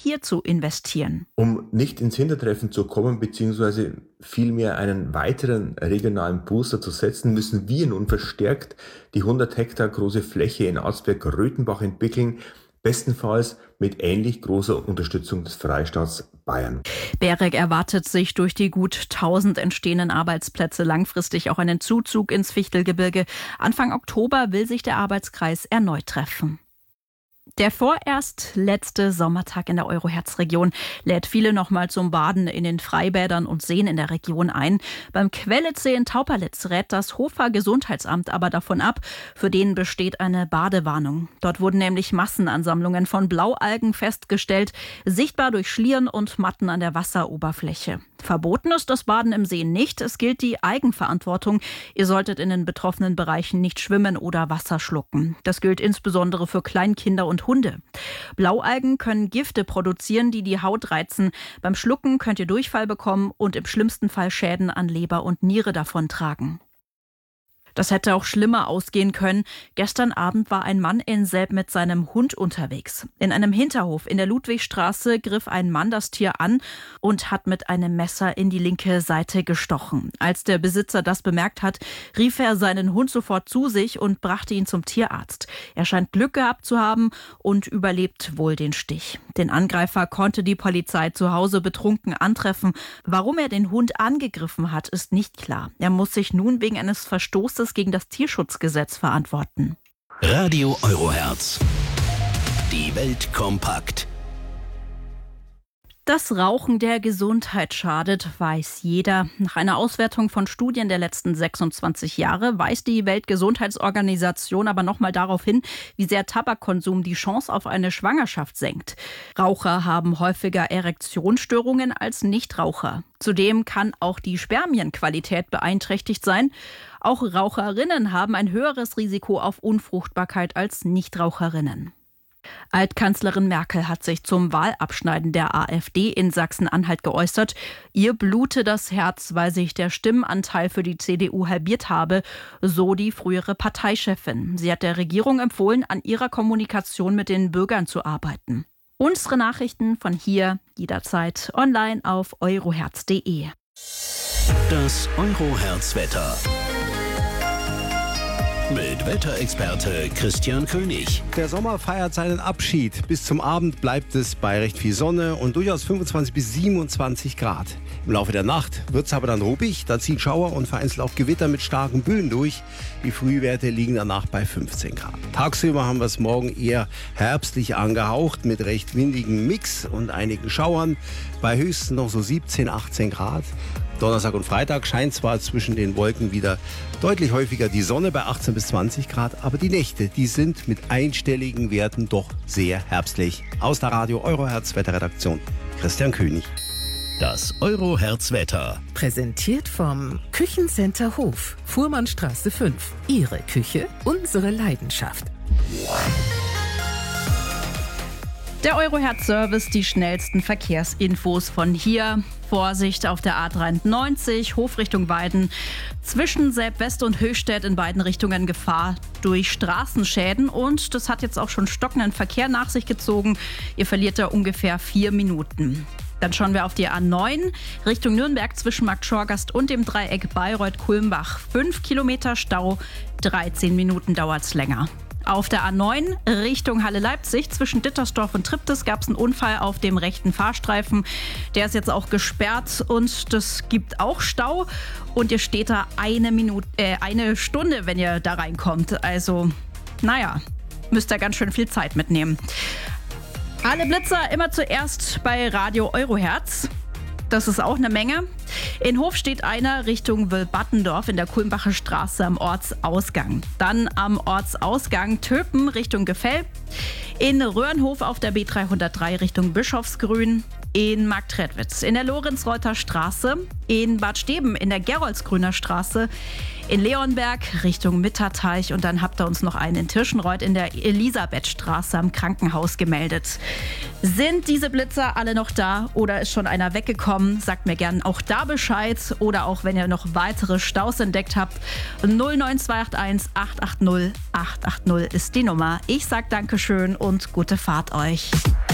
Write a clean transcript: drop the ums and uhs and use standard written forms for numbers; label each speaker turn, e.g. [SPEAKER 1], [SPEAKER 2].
[SPEAKER 1] hier zu investieren.
[SPEAKER 2] Um nicht ins Hintertreffen zu kommen, beziehungsweise vielmehr einen weiteren regionalen Booster zu setzen, müssen wir nun verstärkt die 100 Hektar große Fläche in Arzberg-Röthenbach entwickeln, bestenfalls mit ähnlich großer Unterstützung des Freistaats Bayern.
[SPEAKER 1] Bereg erwartet sich durch die gut 1000 entstehenden Arbeitsplätze langfristig auch einen Zuzug ins Fichtelgebirge. Anfang Oktober will sich der Arbeitskreis erneut treffen. Der vorerst letzte Sommertag in der Euroherz-Region lädt viele nochmal zum Baden in den Freibädern und Seen in der Region ein. Beim Quelletsee in Tauperlitz rät das Hofer Gesundheitsamt aber davon ab. Für den besteht eine Badewarnung. Dort wurden nämlich Massenansammlungen von Blaualgen festgestellt, sichtbar durch Schlieren und Matten an der Wasseroberfläche. Verboten ist das Baden im See nicht. Es gilt die Eigenverantwortung. Ihr solltet in den betroffenen Bereichen nicht schwimmen oder Wasser schlucken. Das gilt insbesondere für Kleinkinder und Hunde. Blaualgen können Gifte produzieren, die die Haut reizen. Beim Schlucken könnt ihr Durchfall bekommen und im schlimmsten Fall Schäden an Leber und Niere davontragen. Das hätte auch schlimmer ausgehen können. Gestern Abend war ein Mann in Selb mit seinem Hund unterwegs. In einem Hinterhof in der Ludwigstraße griff ein Mann das Tier an und hat mit einem Messer in die linke Seite gestochen. Als der Besitzer das bemerkt hat, rief er seinen Hund sofort zu sich und brachte ihn zum Tierarzt. Er scheint Glück gehabt zu haben und überlebt wohl den Stich. Den Angreifer konnte die Polizei zu Hause betrunken antreffen. Warum er den Hund angegriffen hat, ist nicht klar. Er muss sich nun wegen eines Verstoßes gegen das Tierschutzgesetz verantworten.
[SPEAKER 3] Radio Euroherz. Die Welt kompakt.
[SPEAKER 1] Dass Rauchen der Gesundheit schadet, weiß jeder. Nach einer Auswertung von Studien der letzten 26 Jahre weist die Weltgesundheitsorganisation aber nochmal darauf hin, wie sehr Tabakkonsum die Chance auf eine Schwangerschaft senkt. Raucher haben häufiger Erektionsstörungen als Nichtraucher. Zudem kann auch die Spermienqualität beeinträchtigt sein. Auch Raucherinnen haben ein höheres Risiko auf Unfruchtbarkeit als Nichtraucherinnen. Altkanzlerin Merkel hat sich zum Wahlabschneiden der AfD in Sachsen-Anhalt geäußert. Ihr blute das Herz, weil sich der Stimmenanteil für die CDU halbiert habe, so die frühere Parteichefin. Sie hat der Regierung empfohlen, an ihrer Kommunikation mit den Bürgern zu arbeiten. Unsere Nachrichten von hier jederzeit online auf euroherz.de.
[SPEAKER 3] Das Euroherz-Wetter. Mit Wetterexperte Christian König.
[SPEAKER 4] Der Sommer feiert seinen Abschied. Bis zum Abend bleibt es bei recht viel Sonne und durchaus 25 bis 27 Grad. Im Laufe der Nacht wird es aber dann ruppig. Da ziehen Schauer und vereinzelt auch Gewitter mit starken Böen durch. Die Frühwerte liegen danach bei 15 Grad. Tagsüber haben wir es morgen eher herbstlich angehaucht mit recht windigem Mix und einigen Schauern. Bei höchstens noch so 17, 18 Grad. Donnerstag und Freitag scheint zwar zwischen den Wolken wieder deutlich häufiger die Sonne bei 18 bis 20 Grad, aber die Nächte, die sind mit einstelligen Werten doch sehr herbstlich. Aus der Radio Euroherz Wetterredaktion, Christian König.
[SPEAKER 3] Das Euroherz-Wetter.
[SPEAKER 5] Präsentiert vom Küchencenter Hof, Fuhrmannstraße 5. Ihre Küche, unsere Leidenschaft.
[SPEAKER 1] Der Euroherz-Service, die schnellsten Verkehrsinfos von hier. Vorsicht auf der A93, Hof Richtung Weiden. Zwischen Selb-West und Höchstädt in beiden Richtungen Gefahr durch Straßenschäden. Und das hat jetzt auch schon stockenden Verkehr nach sich gezogen. Ihr verliert da ungefähr 4 Minuten. Dann schauen wir auf die A9 Richtung Nürnberg zwischen Markt Schorgast und dem Dreieck Bayreuth-Kulmbach. 5 Kilometer Stau, 13 Minuten dauert's länger. Auf der A9 Richtung Halle-Leipzig zwischen Dittersdorf und Triptis gab es einen Unfall auf dem rechten Fahrstreifen. Der ist jetzt auch gesperrt und das gibt auch Stau. Und ihr steht da eine Stunde, wenn ihr da reinkommt. Also, müsst ihr ganz schön viel Zeit mitnehmen. Alle Blitzer immer zuerst bei Radio Euroherz. Das ist auch eine Menge. In Hof steht einer Richtung Wülbattendorf in der Kulmbacher Straße am Ortsausgang. Dann am Ortsausgang Töpen Richtung Gefell. In Röhrenhof auf der B303 Richtung Bischofsgrün. In Marktredwitz in der Lorenz-Reuter Straße. In Bad Steben in der Geroldsgrüner Straße. In Leonberg Richtung Mitterteich. Und dann habt ihr uns noch einen in Tirschenreuth in der Elisabethstraße am Krankenhaus gemeldet. Sind diese Blitzer alle noch da oder ist schon einer weggekommen? Sagt mir gerne auch da Bescheid. Oder auch wenn ihr noch weitere Staus entdeckt habt. 09281 880 880 ist die Nummer. Ich sag Dankeschön und gute Fahrt euch.